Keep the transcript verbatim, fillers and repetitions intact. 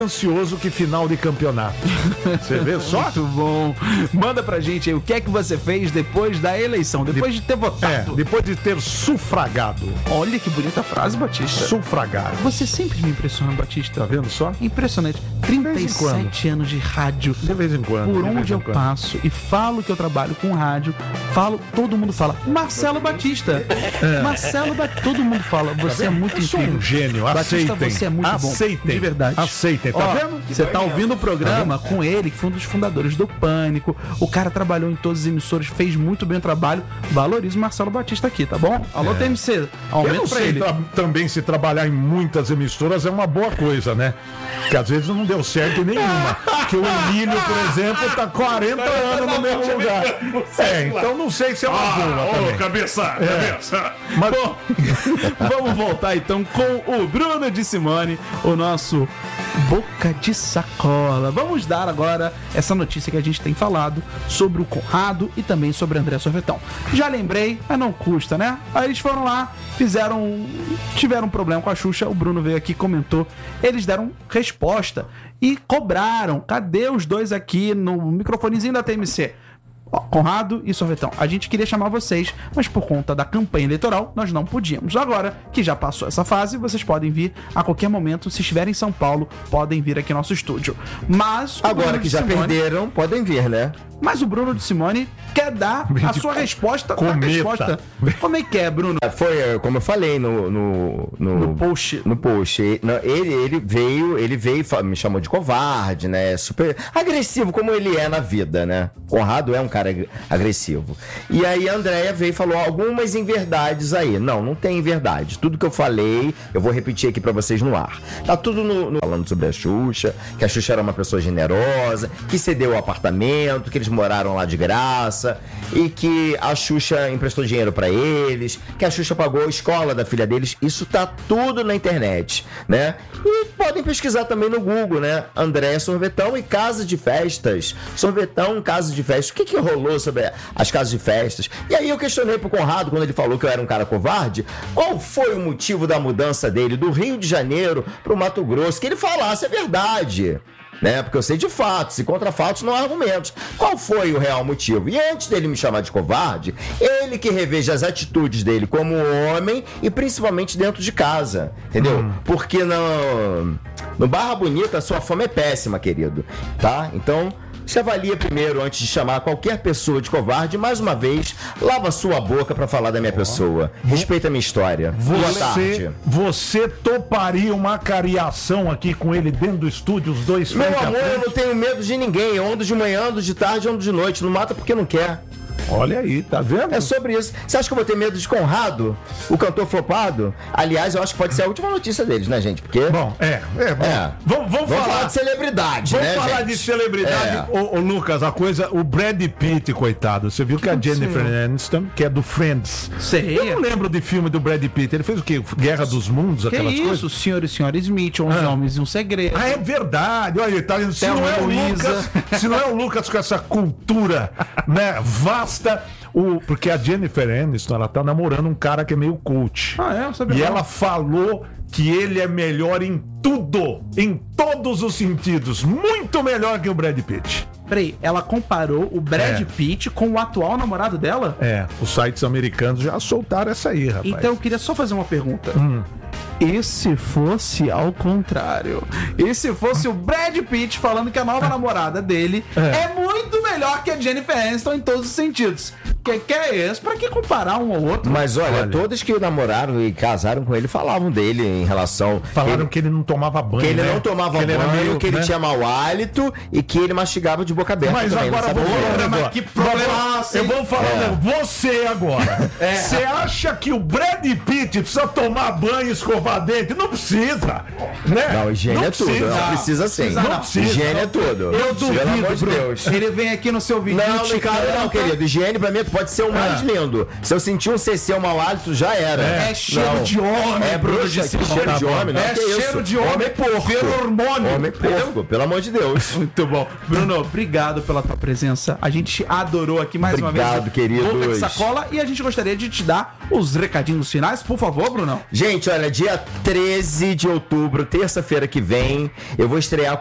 ansioso que final de campeonato. Você vê só? Muito bom. Manda pra gente aí o que é que você fez depois da eleição, depois de ter votado. É, depois de ter sufragado. Olha que bonita frase, Batista. Sufragado. Você sempre me impressiona, Batista. Tá vendo só? Impressionante. trinta e sete anos de rádio. De vez em quando. Por onde eu passo e falo que eu trabalho com rádio, falo, todo mundo fala, Marcelo Batista. É. Marcelo Batista. Todo mundo fala, você tá é muito eu sou incrível. um gênio, Batista, aceitem. você é muito aceitem. bom. De verdade. Aceitem, tá Ó, vendo? Você tá ouvindo o programa tá com ele, que foi um dos fundadores do Pânico. O cara trabalhou em todas as emissoras, fez muito bem o trabalho. Valoriza o Marcelo Batista aqui, tá bom? Alô, é. T M C, aumenta eu não pra sei ele. Tra- também se trabalhar em muitas emissoras é uma boa coisa, né? Que às vezes não deu certo em nenhuma. Que o Emílio, por exemplo, tá quarenta anos no mesmo lugar. É, então não sei se é uma boa. Ô, também. cabeça, É. cabeça. Mas Bom, vamos voltar então com o Bruno de Simone, o nosso boca de sacola. Vamos dar agora essa notícia que a gente tem falado sobre o Conrado e também sobre André Sorvetão. Já lembrei, mas não custa, né? Aí eles foram lá, fizeram, tiveram um problema com a Xuxa, o Bruno veio aqui e comentou, eles deram resposta e cobraram. Cadê os dois aqui no microfonezinho da T M C? Ó, Conrado e Sorvetão, a gente queria chamar vocês, mas por conta da campanha eleitoral, nós não podíamos. Agora que já passou essa fase, vocês podem vir a qualquer momento. Se estiverem em São Paulo, podem vir aqui no nosso estúdio. Mas agora que já Simone, perderam, podem vir, né? Mas o Bruno de Simone quer dar a sua resposta. A resposta. Como é que é, Bruno? Foi, como eu falei no, no, no, no post. No post. Ele, ele veio, ele veio, me chamou de covarde, né? Super agressivo, como ele é na vida, né? Conrado é um cara agressivo. E aí a Andréia veio e falou algumas inverdades aí. Não, não tem inverdade. Tudo que eu falei, eu vou repetir aqui pra vocês no ar. Tá tudo no, no, falando sobre a Xuxa, que a Xuxa era uma pessoa generosa, que cedeu o apartamento, que eles moraram lá de graça e que a Xuxa emprestou dinheiro pra eles, que a Xuxa pagou a escola da filha deles. Isso tá tudo na internet, né? E podem pesquisar também no Google, né? André Sorvetão e casa de festas. Sorvetão, casa de festas. O que que rolou sobre as casas de festas? E aí eu questionei pro Conrado, quando ele falou que eu era um cara covarde, qual foi o motivo da mudança dele do Rio de Janeiro pro Mato Grosso? Que ele falasse a verdade, né? Porque eu sei de fatos, e contra fatos não há argumentos. Qual foi o real motivo? E antes dele me chamar de covarde, ele que reveja as atitudes dele como homem e principalmente dentro de casa, entendeu? Hum. Porque no, no Barra Bonita a sua fama é péssima, querido, tá? Então se avalia primeiro antes de chamar qualquer pessoa de covarde. Mais uma vez, lava sua boca pra falar da minha pessoa. Respeita a minha história. Boa tarde. Você toparia uma cariação aqui com ele dentro do estúdio, os dois Meu frente amor, a frente? eu não tenho medo de ninguém. Eu ando de manhã, ando de tarde, ando de noite. Não mata porque não quer. Olha aí, tá vendo? É sobre isso. Você acha que eu vou ter medo de Conrado, o cantor flopado? Aliás, eu acho que pode ser a última notícia deles, né, gente? Porque... Bom, é, é, bom. é. Vamos, vamos, vamos falar... falar de celebridade, vamos né, falar gente? de celebridade. É. Ô, ô, Lucas, a coisa, o Brad Pitt, coitado, você viu que a Jennifer Aniston, que é do Friends. Sei. Eu não lembro de filme do Brad Pitt. Ele fez o quê? Guerra dos Mundos, que aquelas isso? coisas? Senhor e Senhora Smith, onze ah. homens e um segredo. Ah, é verdade. Olha, ele tá dizendo, se não é o Lucas, se não é o Lucas com essa cultura, né, vasta... O, porque a Jennifer Aniston, ela tá namorando um cara que é meio coach. Ah, é? Eu sabia. E ela falou que ele é melhor em tudo, em todos os sentidos. Muito melhor que o Brad Pitt. Peraí, ela comparou o Brad é. Pitt com o atual namorado dela? É, os sites americanos já soltaram essa aí, rapaz. Então eu queria só fazer uma pergunta. Hum. E se fosse ao contrário? E se fosse o Brad Pitt falando que a nova namorada dele é, é muito melhor que a Jennifer Aniston em todos os sentidos? Que que é esse? Pra que comparar um ao outro? Mas olha, olha, todas que namoraram e casaram com ele falavam dele em relação... Falaram ele, que ele não tomava banho, Que ele né? não tomava que banho, ele meio, que ele né? tinha mau hálito e que ele mastigava de boca aberta. Mas também, agora vou falar um negócio. Que problema, eu vou falar é. um negócio. Você agora. Você é. acha que o Brad Pitt precisa tomar banho e escovar dente? Não precisa, né? Não, higiene não é tudo. precisa. Não precisa sim. Não, não precisa. Higiene é tudo. Eu duvido, Pelo amor de Bruno. Deus. Ele vem aqui no seu vídeo. Não, não cabe não, querido. Higiene pra mim é pode ser o mais lindo. Se eu sentir um C C, um mau hálito, já era. É cheiro Não. de homem, É Bruno bruxa, de que Simone. cheiro de homem, não É que isso. cheiro de homem, porco. feromônio. Homem porco, pelo amor de Deus. Muito bom. Bruno, obrigado pela tua presença. A gente adorou aqui mais uma vez. Obrigado, queridos. Boca de Sacola. E a gente gostaria de te dar os recadinhos finais, por favor, Bruno. Gente, olha, dia treze de outubro, terça-feira que vem, eu vou estrear